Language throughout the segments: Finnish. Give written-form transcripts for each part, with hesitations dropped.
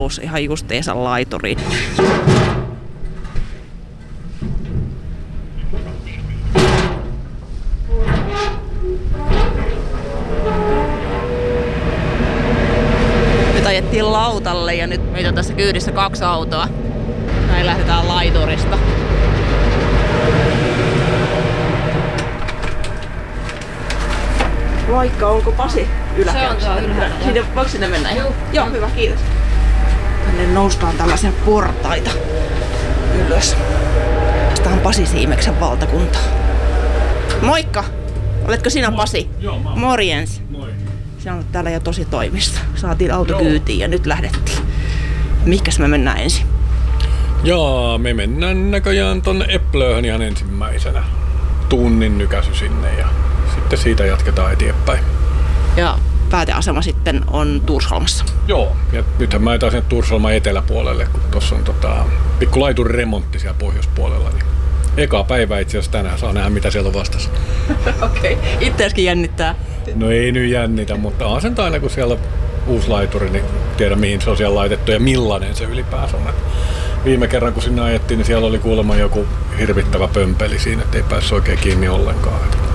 ihan justeensa laituriin. Nyt ajettiin lautalle ja nyt meitä on tässä kyydissä 2 autoa. Näin lähdetään laiturista. Moikka, onko Pasi yläkäytössä? Se on ylhäällä. Voiko sinne mennä? Joo, hyvä, kiitos. Tänne noustaan tällaisia portaita ylös. Tästä on Pasi Siimeksen valtakunta. Moikka! Oletko sinä Pasi? Joo, mä oon. Morjens. Moi. Sinä olet täällä jo tosi toimissa. Saatiin auto kyytiin ja nyt lähdettiin. Mihinkäs me mennään ensin? Jaa, me mennään näköjään tonne Eplööhön ihan ensimmäisenä. Tunnin nykäsy sinne ja sitten siitä jatketaan eteenpäin. Ja pääteasema sitten on Tursholmassa. Joo, ja nythän mä etaan sinne Tursholman eteläpuolelle, kun tuossa on pikku laiturin remontti siellä pohjoispuolella. Niin eka päivä itse asiassa tänään saa nähdä, mitä siellä on vastassa. Okei. Itseäskin jännittää. No ei nyt jännitä, mutta on sen aina kun siellä on uusi laituri, niin tiedä mihin se on siellä laitettu ja millainen se ylipäänsä on. Viime kerran kun sinne ajettiin, niin siellä oli kuulemma joku hirvittävä pömpeli siinä, ettei päässyt oikein kiinni ollenkaan.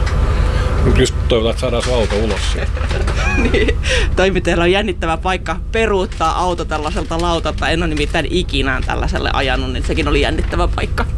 Nyt just toivotaan, että saadaan sun auto ulos siitä. Niin, toimittajalla on jännittävä paikka peruuttaa auto tällaiselta lautalta. En ole nimittäin ikinä tällaiselle ajanut, niin sekin oli jännittävä paikka.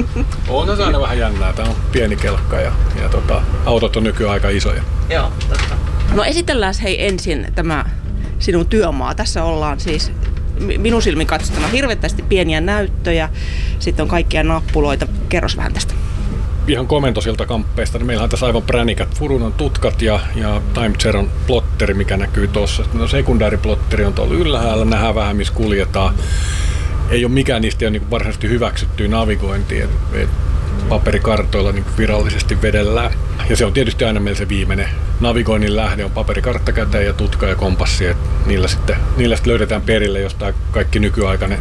On se aina vähän jännää. Tää on pieni kelkka ja autot on nykyään aika isoja. Joo, totta. No esitellään hei ensin tämä sinun työmaa. Tässä ollaan siis minun silmin katsottuna hirvettävästi pieniä näyttöjä. Sitten on kaikkia nappuloita. Kerros vähän tästä. Ihan komentosilta kamppeista, niin meillä on tässä aivan pränikät Furunon tutkat ja Time Zeron plotteri, mikä näkyy tuossa. No, sekundääriplotteri on tuolla ylhäällä, nähdään vähän missä kuljetaan. Ei ole mikään niistä ole niin varsinaisesti hyväksyttyä navigointia, paperikartoilla niin virallisesti vedellään. Ja se on tietysti aina meillä se viimeinen navigoinnin lähde, on paperikartta käteen ja tutka ja kompassi. Niillä sitten löydetään perille, jos tämä kaikki nykyaikainen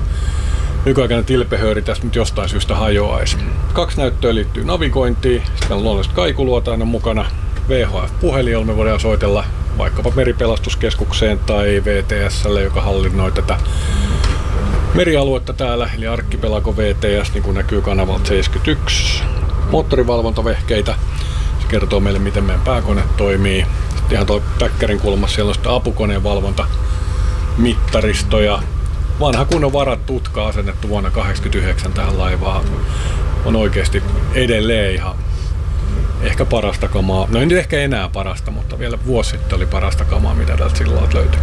tilpehööri tässä nyt jostain syystä hajoaisi. 2 näyttöä liittyy navigointiin, sitten on luonnollisesti kaikuluota aina mukana. VHF-puhelin, jolla me voidaan soitella vaikkapa meripelastuskeskukseen tai VTS:lle, joka hallinnoi tätä merialuetta täällä, eli Archipelago VTS, niin kuin näkyy kanavalta 71. Moottorivalvontavehkeitä, se kertoo meille, miten meidän pääkone toimii. Sitten ihan tuolla päkkärin kulmassa siellä on sitten apukoneen valvontamittaristo ja vanha kunnon varatutka asennettu vuonna 1989 tähän laivaan. On oikeasti edelleen ihan ehkä parasta kamaa. No ei nyt ehkä enää parasta, mutta vielä vuosi sitten oli parasta kamaa, mitä täältä sillalta löytyi.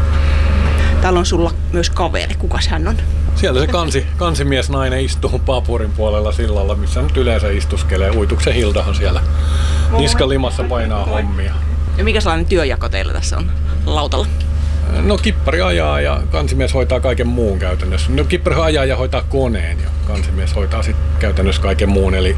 Täällä on sulla myös kaveri. Kukas hän on? Siellä se kansimies nainen istuu Paapurin puolella sillalla, missä nyt yleensä istuskelee. Uituksen Hildahan siellä niskalimassa painaa hommia. Ja mikä sellainen työjako teillä tässä on lautalla? No kippari ajaa ja kansimies hoitaa kaiken muun käytännössä. No kippari ajaa ja hoitaa koneen ja kansimies hoitaa sitten käytännössä kaiken muun. Eli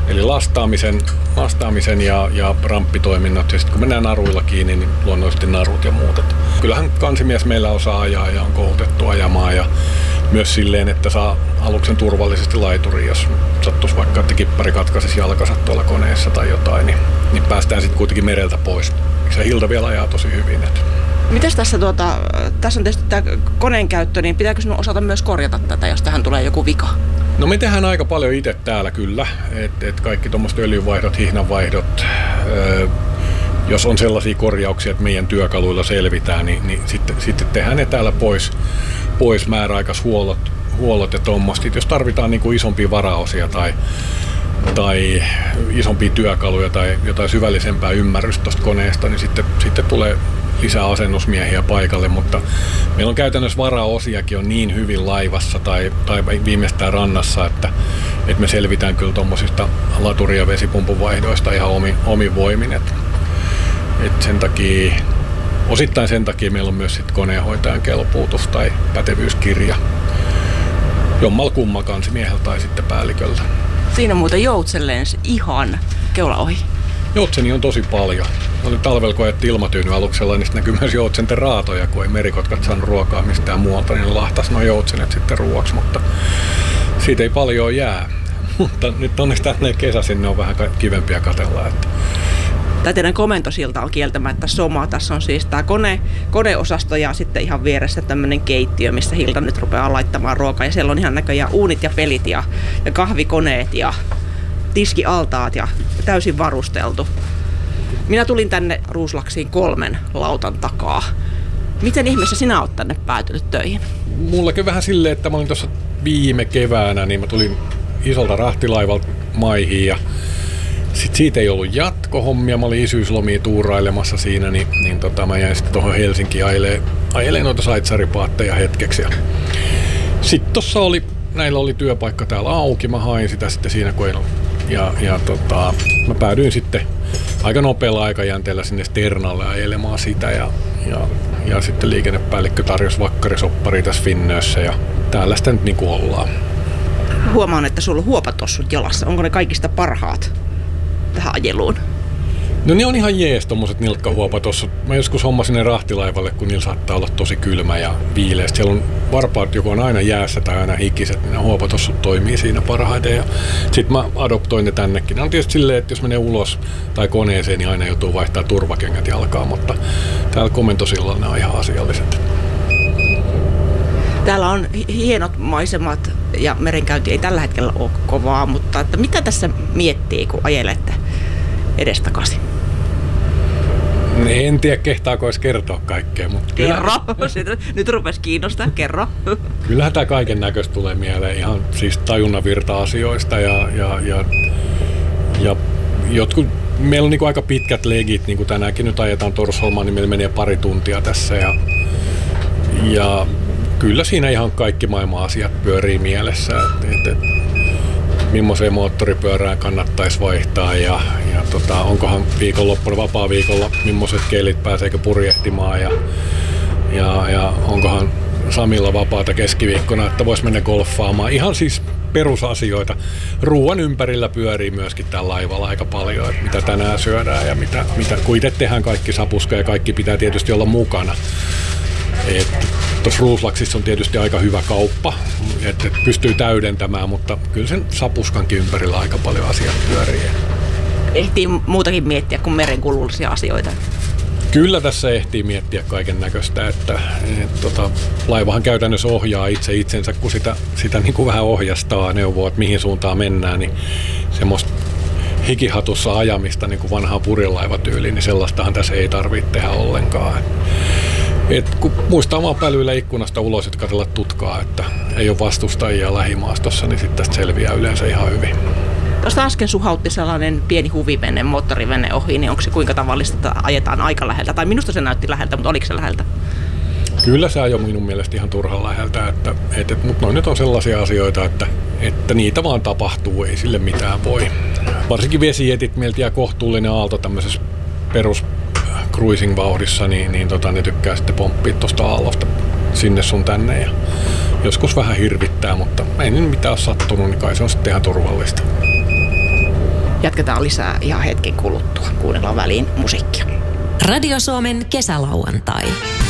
lastaamisen ja ramppitoiminnot. Ja sitten kun mennään naruilla kiinni, niin luonnollisesti narut ja muut. Et kyllähän kansimies meillä osaa ajaa ja on koulutettu ajamaan. Ja myös silleen, että saa aluksen turvallisesti laituriin, jos sattuisi vaikka, että kippari katkaisisi jalkansa tuolla koneessa tai jotain, niin päästään sitten kuitenkin mereltä pois. Se Hilda vielä ajaa tosi hyvin. Mites tässä tässä on tietysti tämä koneen käyttö, niin pitääkö sinun osata myös korjata tätä, jos tähän tulee joku vika? No me tehdään aika paljon itse täällä kyllä, että kaikki tuommoiset öljynvaihdot, hihnanvaihdot, jos on sellaisia korjauksia, että meidän työkaluilla selvitään, niin sitten tehdään ne täällä pois määräaikaishuollot ja tuommoista. Jos tarvitaan niin kuin isompia varaosia tai isompia työkaluja tai jotain syvällisempää ymmärrystä tuosta koneesta, niin sitten tulee lisää asennusmiehiä paikalle, mutta meillä on käytännössä varaosiakin on niin hyvin laivassa tai viimeistään rannassa, että me selvitään kyllä tuommoisista laturi- ja vesipumpun vaihdoista ihan omin voimin. Et osittain sen takia meillä on myös sit koneenhoitajan kelpuutus tai pätevyyskirja jommalla kumman kansimiehellä tai sitten päälliköllä. Siinä muuten joutsen lensi ihan keula ohi. Joutseni on tosi paljon. Oli talvella, kun ajettiin ilmatyyny-aluksella, niin näkyy myös joutsenten raatoja, kun ei merikotkat saanut ruokaa mistään muualta, niin lahtas nuo joutsenet sitten ruoaksi, mutta siitä ei paljon jää. Mutta nyt onneksi tänne kesäisin ne on vähän kivempiä katsella, että Tämä teidän komentosilta on kieltämättä soma. Tässä on siis tämä koneosasto ja sitten ihan vieressä tämmöinen keittiö, missä Hilda nyt rupeaa laittamaan ruokaa. Ja siellä on ihan näköjään uunit ja pelit ja kahvikoneet ja tiskialtaat ja täysin varusteltu. Minä tulin tänne Ruuslaksiin 3 lautan takaa. Miten ihmeessä sinä olet tänne päätynyt töihin? Mullakin vähän silleen, että mä olin tuossa viime keväänä, niin mä tulin isolta rahtilaivalta maihin ja sitten siitä ei ollut jatkohommia. Mä olin isyyslomia tuurailemassa siinä, niin mä jäin sitten tuohon Helsinkiin ajelemaan noita saitsaripaatteja hetkeksi. Sitten tuossa näillä oli työpaikka täällä auki, mä hain sitä sitten siinä kun ei ollut. Mä päädyin sitten aika nopealla aikajänteellä sinne Sternalle ajelemaan sitä ja sitten liikennepäällikkö tarjosi vakkarisoppari tässä Finnössä ja täällä sitä nyt niin kuin ollaan. Huomaan, että sulla on huopatossut jalassa. Onko ne kaikista parhaat tähän ajeluun? No ne on ihan jees tommoset nilkkahuopatossut. Mä joskus hommasin ne rahtilaivalle, kun niillä saattaa olla tosi kylmä ja viileä. Siellä on varpaat, joko on aina jäässä tai aina hikiset, niin ne huopatossut toimii siinä parhaiten. Sitten mä adoptoin ne tännekin. Ne on tietysti silleen, että jos menee ulos tai koneeseen, niin aina joutuu vaihtaa turvakengät jalkaan, mutta täällä komentosillalla ne on ihan asialliset. Täällä on hienot maisemat ja merenkäynti ei tällä hetkellä ole kovaa, mutta että mitä tässä miettii, kun ajelette edestakaisin? En tiedä, kehtaako edes kertoa kaikkea. Mutta kerro! Nyt rupesi kiinnostaa, kerro. Kyllähän tämä kaiken näköistä tulee mieleen ihan siis tajunnanvirta-asioista ja jotkut, meillä on niinku aika pitkät legit, niin kuin tänäänkin nyt ajetaan Torsholmaan, niin meillä menee pari tuntia tässä ja kyllä siinä ihan kaikki maailman asiat pyörii mielessä, että millaiseen moottoripyörään kannattaisi vaihtaa ja onkohan viikonloppuna vapaa-viikolla, millaiset kelit pääseekö purjehtimaan ja onkohan Samilla vapaata keskiviikkona, että vois mennä golfaamaan. Ihan siis perusasioita. Ruoan ympärillä pyörii myöskin tällä laivalla aika paljon, että mitä tänään syödään ja mitä kun itse tehdään kaikki sapuska ja kaikki pitää tietysti olla mukana. Tuossa Ruuslaksissa on tietysti aika hyvä kauppa, että pystyy täydentämään, mutta kyllä sen sapuskankin ympärillä aika paljon asiat pyörii. Ehtii muutakin miettiä kuin merenkulullisia asioita. Kyllä tässä ehtii miettiä kaiken näköistä, että laivahan käytännössä ohjaa itsensä, kun sitä niin kuin vähän ohjastaa, neuvoo, että mihin suuntaan mennään, niin semmoista hikihatussa ajamista niin kuin vanhaan purjelaivatyyliin, niin sellaistahan tässä ei tarvitse tehdä ollenkaan. Kun muistaa vaan pälyillä ikkunasta ulos, että katsella tutkaa, että ei ole vastustajia lähimaastossa, niin sitten tästä selviää yleensä ihan hyvin. Tuosta äsken suhautti sellainen pieni huvivene, moottorivene ohi, niin onko se kuinka tavallista, että ajetaan aika läheltä? Tai minusta se näytti läheltä, mutta oliko se läheltä? Kyllä se ajoi minun mielestä ihan turhan läheltä, mutta noin nyt on sellaisia asioita, että niitä vaan tapahtuu, ei sille mitään voi. Varsinkin vesijetit meiltä jää kohtuullinen aalto tämmöisessä perus cruising-vauhdissa, niin ne tykkää sitten pomppia tuosta aallosta sinne sun tänne ja joskus vähän hirvittää, mutta ei niin mitään ole sattunut, niin kai se on sitten ihan turvallista. Jatketaan lisää ihan hetken kuluttua. Kuunnellaan väliin musiikkia. Radio Suomen kesälauantai.